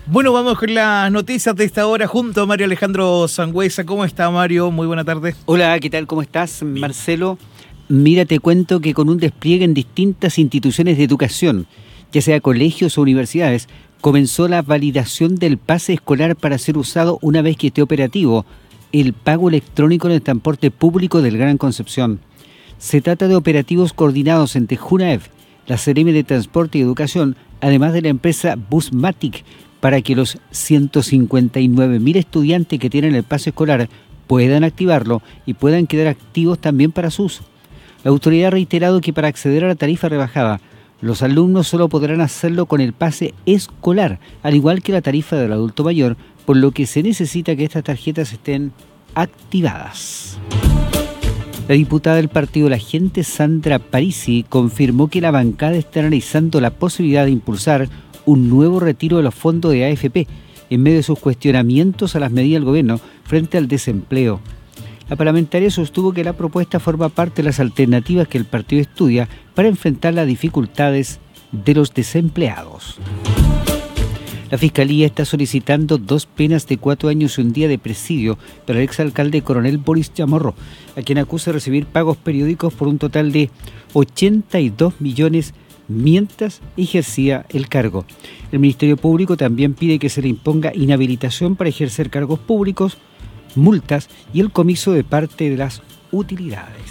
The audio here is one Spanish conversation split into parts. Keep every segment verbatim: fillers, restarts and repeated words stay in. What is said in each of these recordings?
Bueno, vamos con las noticias de esta hora junto a Mario Alejandro Sangüesa. ¿Cómo está, Mario? Muy buena tarde. Hola, ¿qué tal? ¿Cómo estás, Marcelo? Mira, te cuento que con un despliegue en distintas instituciones de educación, ya sea colegios o universidades, comenzó la validación del pase escolar para ser usado una vez que esté operativo el pago electrónico en el transporte público del Gran Concepción. Se trata de operativos coordinados entre Junaev, la Seremi de Transporte y Educación, además de la empresa Busmatic, para que los ciento cincuenta y nueve mil estudiantes que tienen el pase escolar puedan activarlo y puedan quedar activos también para su uso. La autoridad ha reiterado que para acceder a la tarifa rebajada, los alumnos solo podrán hacerlo con el pase escolar, al igual que la tarifa del adulto mayor, por lo que se necesita que estas tarjetas estén activadas. La diputada del partido La Gente, Sandra Parisi, confirmó que la bancada está analizando la posibilidad de impulsar un nuevo retiro de los fondos de A F P en medio de sus cuestionamientos a las medidas del gobierno frente al desempleo. La parlamentaria sostuvo que la propuesta forma parte de las alternativas que el partido estudia para enfrentar las dificultades de los desempleados. La Fiscalía está solicitando dos penas de cuatro años y un día de presidio para el exalcalde coronel Boris Chamorro, a quien acusa de recibir pagos periódicos por un total de ochenta y dos millones mientras ejercía el cargo. El Ministerio Público también pide que se le imponga inhabilitación para ejercer cargos públicos, multas y el comiso de parte de las utilidades.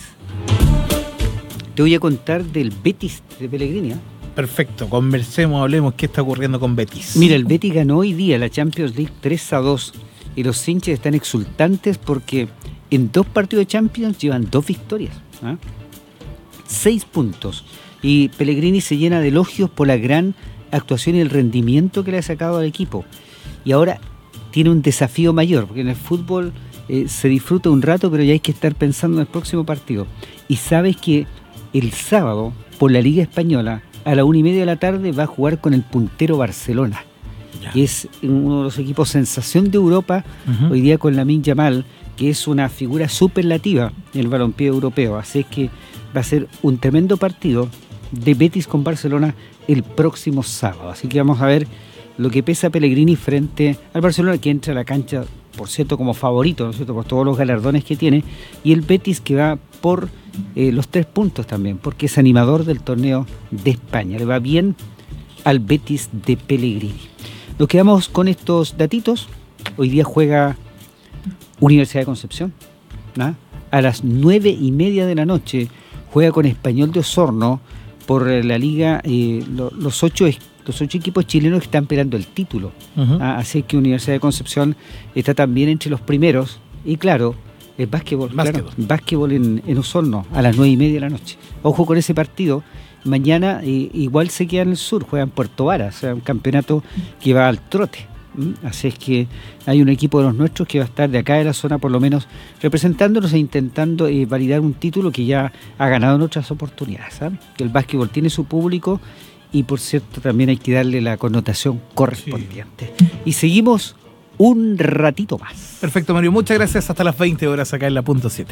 Te voy a contar del Betis de Pellegrini, ¿eh? Perfecto, conversemos, hablemos qué está ocurriendo con Betis. Mira, el Betis ganó hoy día la Champions League tres a dos y los hinchas están exultantes porque en dos partidos de Champions llevan dos victorias, ¿eh? Seis puntos. Y Pellegrini se llena de elogios por la gran actuación y el rendimiento que le ha sacado al equipo. Y ahora tiene un desafío mayor, porque en el fútbol eh, se disfruta un rato, pero ya hay que estar pensando en el próximo partido. Y sabes que el sábado, por la Liga Española, a la una y media de la tarde va a jugar con el puntero Barcelona, ya. Que es uno de los equipos sensación de Europa, uh-huh. Hoy día con Lamine Yamal, que es una figura superlativa en el balompié europeo. Así es que va a ser un tremendo partido de Betis con Barcelona el próximo sábado. Así que vamos a ver lo que pesa Pellegrini frente al Barcelona, que entra a la cancha, por cierto, como favorito, ¿no es cierto?, por todos los galardones que tiene, y el Betis que va por eh, los tres puntos también, porque es animador del torneo de España. Le va bien al Betis de Pellegrini. Nos quedamos con estos datitos. Hoy día juega Universidad de Concepción, ¿no? A las nueve y media de la noche juega con Español de Osorno por la liga, eh, lo, los ocho los ocho equipos chilenos que están peleando el título. Uh-huh. Ah, así que Universidad de Concepción está también entre los primeros. Y claro, el básquetbol, básquetbol. Claro, básquetbol en, en Osorno a las nueve y media de la noche. Ojo con ese partido. Mañana eh, igual se queda en el sur, juegan Puerto Varas, o sea, un campeonato que va al trote. Así es que hay un equipo de los nuestros que va a estar de acá de la zona por lo menos representándonos e intentando eh, validar un título que ya ha ganado en otras oportunidades, ¿sabes? Que el básquetbol tiene su público y por cierto también hay que darle la connotación correspondiente. Sí. Y seguimos un ratito más. Perfecto, Mario, muchas gracias. Hasta las veinte horas acá en la punto siete.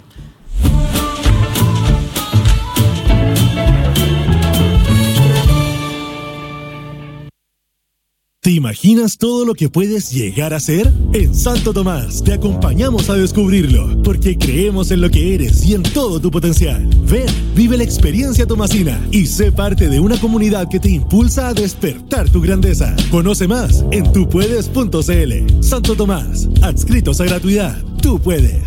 ¿Te imaginas todo lo que puedes llegar a ser? En Santo Tomás te acompañamos a descubrirlo, porque creemos en lo que eres y en todo tu potencial. Ven, vive la experiencia tomasina y sé parte de una comunidad que te impulsa a despertar tu grandeza. Conoce más en tupuedes punto cl. Santo Tomás, adscritos a gratuidad. Tú puedes.